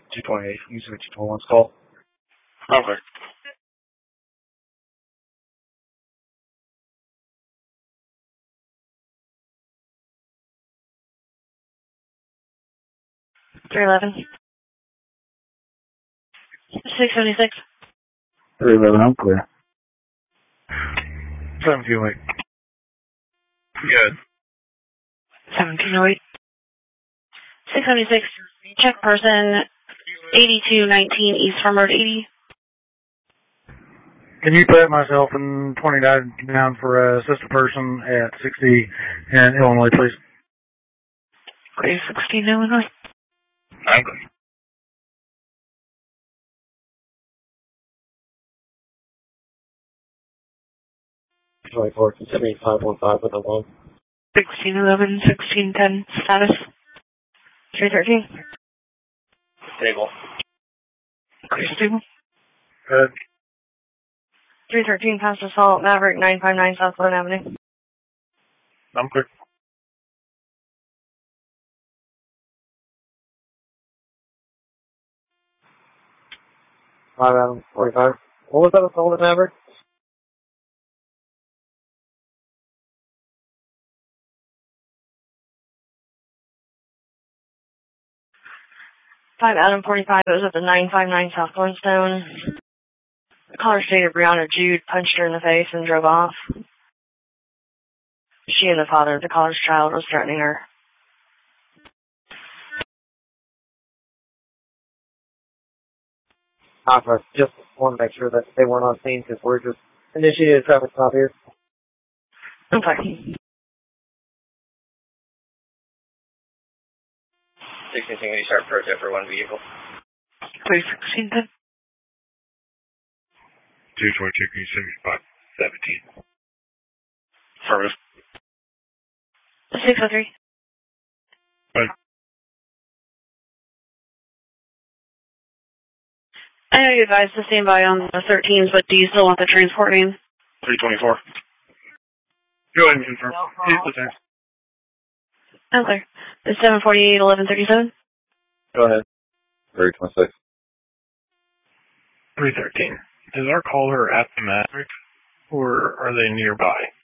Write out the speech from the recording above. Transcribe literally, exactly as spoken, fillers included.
two twenty-eight. You said two twenty-one's call. Okay. three eleven. six seventy-six. three eleven, I'm clear. seventeen oh eight. Good. seventeen oh eight. six seventy-six. Check person eighty-two nineteen East Farm Road eighty. Can you put myself in twenty-nine down for a sister person at sixty in Illinois, please? Grade sixteen, Illinois. Okay. twenty-four, seventy-five one five with a one. sixteen eleven, sixteen ten, status. three thirteen. Stable. Clear stable. Good. three thirteen past assault, Maverick nine five nine South Glen Avenue. I'm clear. five Adam, forty-five. What was that assault at Maverick? five Adam forty-five, it was at the nine five nine South Glenstone. The caller stated Brianna Jude punched her in the face and drove off. She and the father of the caller's child was threatening her. Alpha, just want to make sure that they weren't on scene because we're just initiated a traffic stop here. Okay. sixteen, can you start protest for one vehicle? Please, sixteen ten. two twenty-two, can you seventy-five seventeen? Service. six oh three. Right. I know you advised to stand by on the thirteens, but do you still want the transport name? three twenty-four. Go ahead and confirm. It's the same. Okay. The seven forty-eight, eleven thirty-seven. Go ahead. three twenty-six. three thirteen. Is our caller at the Maverick, or are they nearby?